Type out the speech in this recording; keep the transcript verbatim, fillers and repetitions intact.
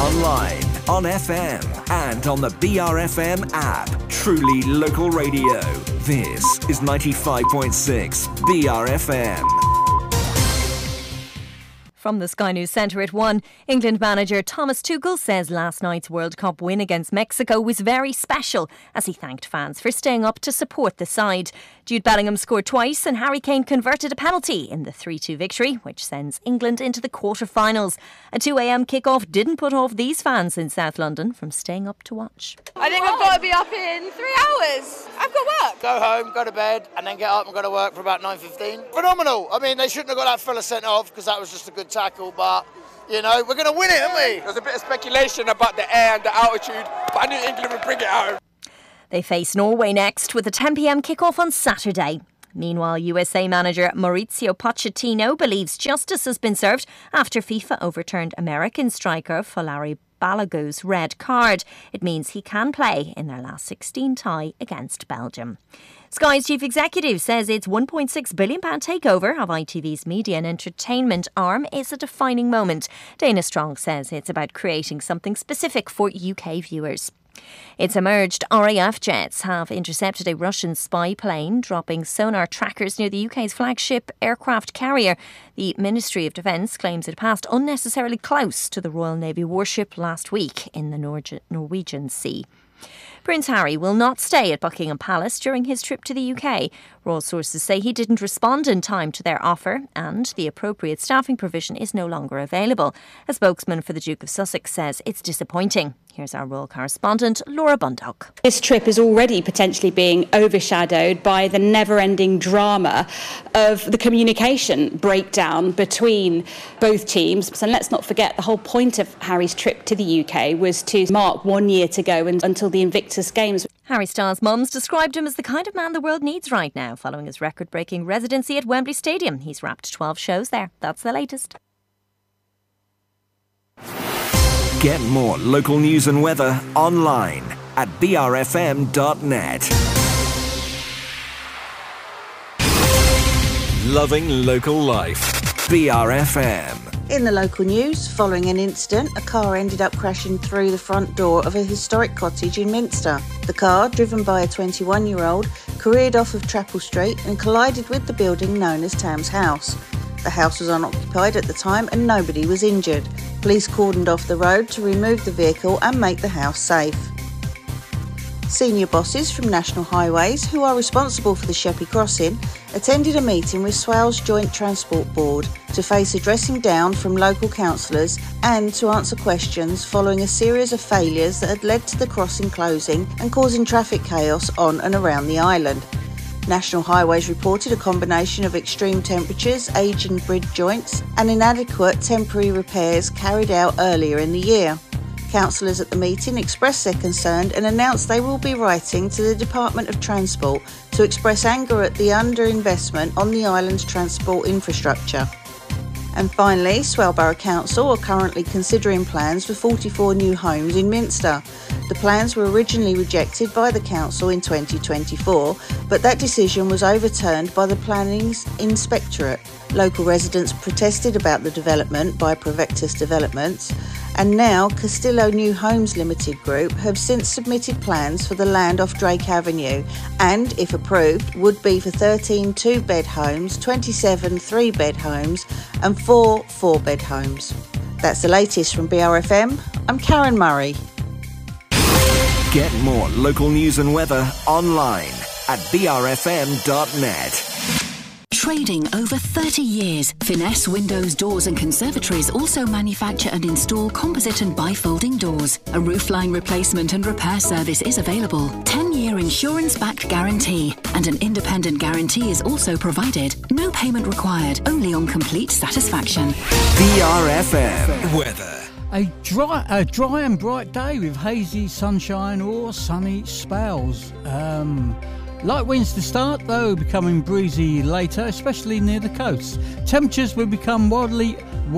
online, on F M, and on the B R F M app. Truly local radio. This is ninety-five point six B R F M. From the Sky News Centre at one, England manager Thomas Tuchel says last night's World Cup win against Mexico was very special as he thanked fans for staying up to support the side. Jude Bellingham scored twice and Harry Kane converted a penalty in the three two victory, which sends England into the quarter-finals. A two a.m. kick-off didn't put off these fans in South London from staying up to watch. I think I've got to be up in three hours. I've got work. Go home, go to bed, and then get up and go to work for about nine fifteen. Phenomenal. I mean, they shouldn't have got that fella sent off because that was just a good tackle, but, you know, we're going to win it, aren't we? There's a bit of speculation about the air and the altitude, but I knew England would bring it home. They face Norway next with a ten p.m. kick-off on Saturday. Meanwhile, U S A manager Mauricio Pochettino believes justice has been served after FIFA overturned American striker Folari Balogun's red card. It means he can play in their last sixteen tie against Belgium. Sky's chief executive says its one point six billion pounds takeover of I T V's media and entertainment arm is a defining moment. Dana Strong says it's about creating something specific for U K viewers. It's emerged R A F jets have intercepted a Russian spy plane, dropping sonar trackers near the U K's flagship aircraft carrier. The Ministry of Defence claims it passed unnecessarily close to the Royal Navy warship last week in the Nor- Norwegian Sea. Prince Harry will not stay at Buckingham Palace during his trip to the U K. Royal sources say he didn't respond in time to their offer and the appropriate staffing provision is no longer available. A spokesman for the Duke of Sussex says it's disappointing. Here's our royal correspondent, Laura Bundock. This trip is already potentially being overshadowed by the never-ending drama of the communication breakdown between both teams. And let's not forget, the whole point of Harry's trip to the U K was to mark one year to go and, until the Invictus Games. Harry Styles' mums described him as the kind of man the world needs right now, following his record-breaking residency at Wembley Stadium. He's wrapped twelve shows there. That's the latest. Get more local news and weather online at b r f m dot net. Loving local life. B R F M. In the local news, following an incident, a car ended up crashing through the front door of a historic cottage in Minster. The car, driven by a twenty-one-year-old, careered off of Chapel Street and collided with the building known as Tam's House. The house was unoccupied at the time and nobody was injured. Police cordoned off the road to remove the vehicle and make the house safe. Senior bosses from National Highways, who are responsible for the Sheppey Crossing, attended a meeting with Swales Joint Transport Board to face a dressing down from local councillors and to answer questions following a series of failures that had led to the crossing closing and causing traffic chaos on and around the island. National Highways reported a combination of extreme temperatures, ageing bridge joints and inadequate temporary repairs carried out earlier in the year. Councillors at the meeting expressed their concern and announced they will be writing to the Department of Transport to express anger at the underinvestment on the island's transport infrastructure. And finally, Swale Borough Council are currently considering plans for forty-four new homes in Minster. The plans were originally rejected by the council in twenty twenty-four, but that decision was overturned by the Planning's Inspectorate. Local residents protested about the development by Provectus Developments, and now Castillo New Homes Limited Group have since submitted plans for the land off Drake Avenue and, if approved, would be for thirteen two-bed homes, twenty-seven three-bed homes and four four-bed homes. That's the latest from B R F M. I'm Karen Murray. Get more local news and weather online at b r f m dot net. Trading over thirty years, Finesse Windows, Doors and Conservatories also manufacture and install composite and bifolding doors. A roofline replacement and repair service is available. ten-year insurance-backed guarantee and an independent guarantee is also provided. No payment required, only on complete satisfaction. B R F M weather. A dry, a dry and bright day with hazy sunshine or sunny spells. Um, light winds to start, though becoming breezy later, especially near the coast. Temperatures will become wildly